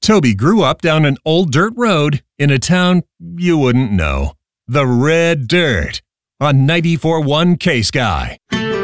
Toby grew up down an old dirt road in a town you wouldn't know. The Red Dirt on 94.1 K-Sky.